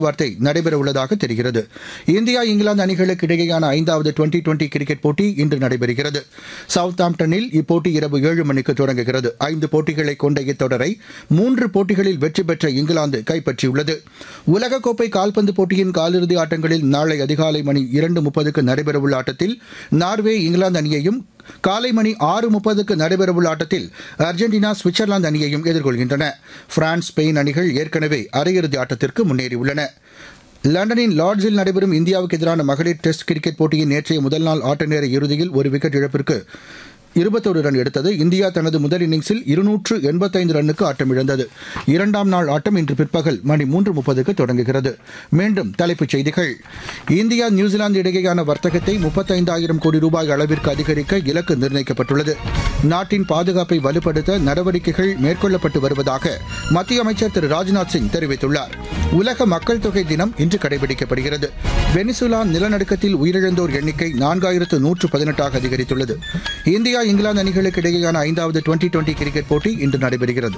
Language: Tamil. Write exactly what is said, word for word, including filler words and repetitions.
வார்த்தை நடைபெறவுள்ளதாக தெரிகிறது. இந்தியா இங்கிலாந்து அணிகளுக்கு இடையேயான ஐந்தாவது டுவெண்டி டுவெண்டி கிரிக்கெட் போட்டி இன்று நடைபெறுகிறது. சவுத்தாம்ப்டனில் இப்போட்டி இரவு ஏழு மணிக்கு தொடங்குகிறது. ஐந்து போட்டிகளை கொண்ட இத்தொடரை மூன்று போட்டிகளில் வெற்றி பெற்ற இங்கிலாந்து கைப்பற்றியுள்ளது. உலகக்கோப்பை கால்பந்து போட்டியின் காலிறுதி ஆட்டங்களில் நாளை அதிகாலை மணி இரண்டு முப்பதுக்கு நடைபெறவுள்ள ஆட்டத்தில் நார்வே இங்கிலாந்து அணியையும், காலை மணி ஆறு முப்பதுக்கு நடைபெறவுள்ள ஆட்டத்தில் அர்ஜென்டினா சுவிட்சர்லாந்து அணியையும் எதிர்கொள்கின்றன. பிரான்ஸ், ஸ்பெயின் அணிகள் ஏற்கனவே அரையிறுதி ஆட்டத்திற்கு முன்னேறியுள்ளன. லண்டனின் லார்ட்ஸில் நடைபெறும் இந்தியாவுக்கு எதிரான மகளிர் டெஸ்ட் கிரிக்கெட் போட்டியின் நேற்றைய முதல் நாள் ஆட்ட நேர இறுதியில் ஒரு விக்கெட் இழப்பிற்கு இருபத்தொரு ரன் எடுத்தது. இந்தியா தனது முதல் இன்னிங்ஸில் இருநூற்று எண்பத்தைந்து ரன்னுக்கு ஆட்டமிழந்தது. இரண்டாம் நாள் ஆட்டம் இன்று பிற்பகல் மணி மூன்று முப்பதுக்கு தொடங்குகிறது. மீண்டும் தலைப்புச் செய்திகள். இந்தியா நியூசிலாந்து இடையேயான வர்த்தகத்தை முப்பத்தைந்தாயிரம் கோடி ரூபாய் அளவிற்கு அதிகரிக்க இலக்கு நிர்ணயிக்கப்பட்டுள்ளது. நாட்டின் பாதுகாப்பை வலுப்படுத்த நடவடிக்கைகள் மேற்கொள்ளப்பட்டு வருவதாக மத்திய அமைச்சர் திரு ராஜ்நாத் சிங் தெரிவித்துள்ளார். உலக மக்கள் தொகை தினம் இன்று கடைபிடிக்கப்படுகிறது. வெனிசுலா நிலநடுக்கத்தில் உயிரிழந்தோர் எண்ணிக்கை நான்காயிரத்து நூற்று பதினெட்டாக அதிகரித்துள்ளது. இந்தியா இங்கிலாந்து அணிகளுக்கு இடையேயான ஐந்தாவது டுவெண்டி டுவெண்டி கிரிக்கெட் போட்டி இன்று நடைபெறுகிறது.